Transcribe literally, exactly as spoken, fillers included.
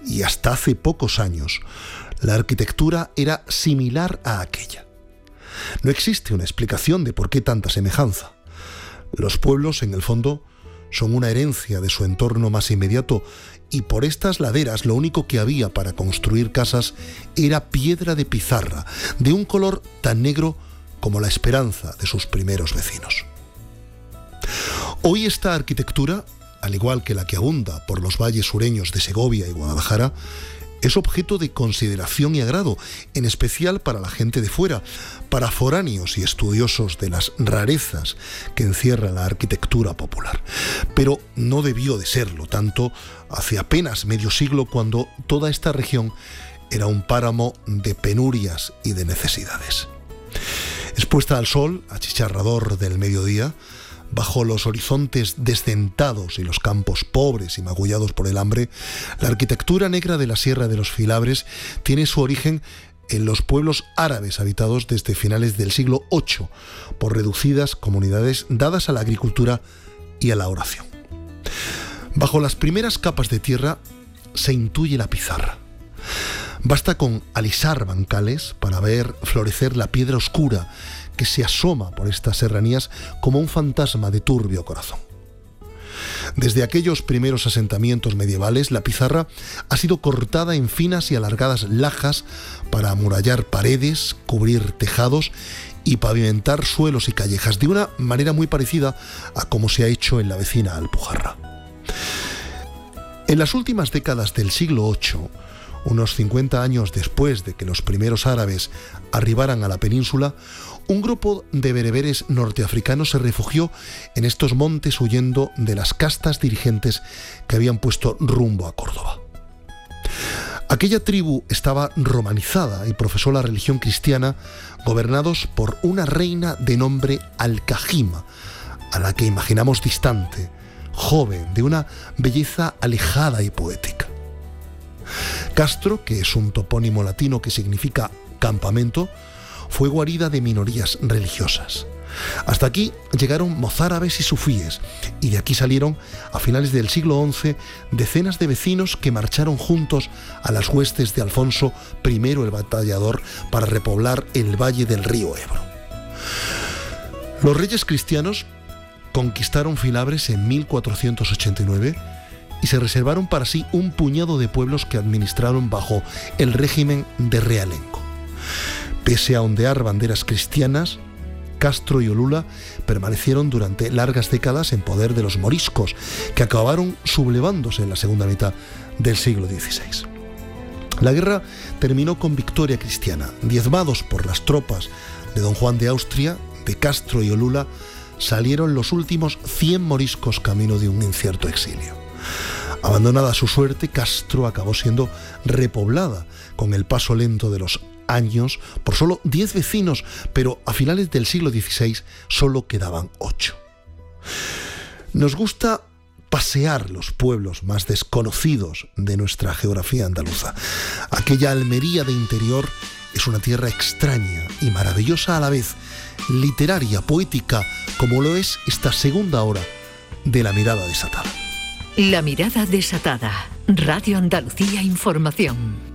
y hasta hace pocos años la arquitectura era similar a aquella. No existe una explicación de por qué tanta semejanza. Los pueblos, en el fondo, son una herencia de su entorno más inmediato, y por estas laderas lo único que había para construir casas era piedra de pizarra, de un color tan negro como la esperanza de sus primeros vecinos. Hoy esta arquitectura, al igual que la que abunda por los valles sureños de Segovia y Guadalajara, es objeto de consideración y agrado, en especial para la gente de fuera, para foráneos y estudiosos de las rarezas que encierra la arquitectura popular. Pero no debió de serlo tanto hace apenas medio siglo, cuando toda esta región era un páramo de penurias y de necesidades. Expuesta al sol achicharrador del mediodía, bajo los horizontes desdentados y los campos pobres y magullados por el hambre, la arquitectura negra de la Sierra de los Filabres tiene su origen en los pueblos árabes habitados desde finales del siglo ocho por reducidas comunidades dadas a la agricultura y a la oración. Bajo las primeras capas de tierra se intuye la pizarra. Basta con alisar bancales para ver florecer la piedra oscura que se asoma por estas serranías como un fantasma de turbio corazón. Desde aquellos primeros asentamientos medievales, la pizarra ha sido cortada en finas y alargadas lajas para amurallar paredes, cubrir tejados y pavimentar suelos y callejas, de una manera muy parecida a como se ha hecho en la vecina Alpujarra. En las últimas décadas del siglo ocho, unos cincuenta años después de que los primeros árabes arribaran a la península, un grupo de bereberes norteafricanos se refugió en estos montes huyendo de las castas dirigentes que habían puesto rumbo a Córdoba. Aquella tribu estaba romanizada y profesó la religión cristiana, gobernados por una reina de nombre Al-Kahima, a la que imaginamos distante, joven, de una belleza alejada y poética. Castro, que es un topónimo latino que significa campamento, fue guarida de minorías religiosas. Hasta aquí llegaron mozárabes y sufíes, y de aquí salieron, a finales del siglo once, decenas de vecinos que marcharon juntos a las huestes de Alfonso primero el Batallador para repoblar el valle del río Ebro. Los reyes cristianos conquistaron Filabres en mil cuatrocientos ochenta y nueve y se reservaron para sí un puñado de pueblos que administraron bajo el régimen de realengo. Pese a ondear banderas cristianas, Castro y Olula permanecieron durante largas décadas en poder de los moriscos, que acabaron sublevándose en la segunda mitad del siglo dieciséis. La guerra terminó con victoria cristiana. Diezmados por las tropas de don Juan de Austria, de Castro y Olula salieron los últimos cien moriscos camino de un incierto exilio. Abandonada su suerte, Castro acabó siendo repoblada con el paso lento de los años por solo diez vecinos, pero a finales del siglo dieciséis solo quedaban ocho. Nos gusta pasear los pueblos más desconocidos de nuestra geografía andaluza. Aquella Almería de interior es una tierra extraña y maravillosa a la vez, literaria, poética, como lo es esta segunda hora de La Mirada Desatada. La Mirada Desatada. Radio Andalucía Información.